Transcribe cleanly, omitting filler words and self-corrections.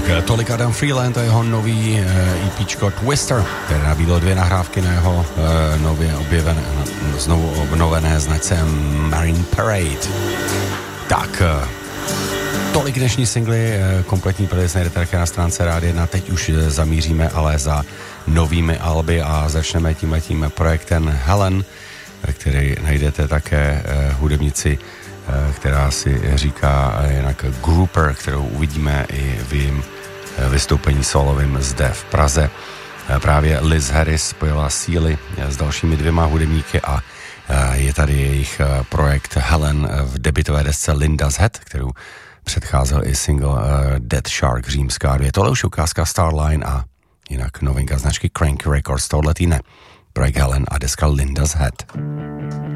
Tak tolik Adam Freeland a jeho nový EPčko Twister, které nabídlo 2 nahrávky na jeho nově objevené, znovu obnovené značce Marine Parade. Tak, tolik dnešní singly, kompletní playlist najdete také na stránce Rádia 1. Teď už zamíříme ale za novými alby a začneme tímhletím projektem Helen, který najdete také hudebnici, která si říká jinak Grouper, kterou uvidíme i v jejím vystoupení solovým zde v Praze. Právě Liz Harris spojila síly s dalšími 2 hudebníky a je tady jejich projekt Helen v debutové desce Linda's Head, kterou předcházel i single Dead Shark římská 2. Tohle už ukázka Starline a jinak novinka značky Cranky Records tohle týdne. Projekt Helen a deska Linda's Head.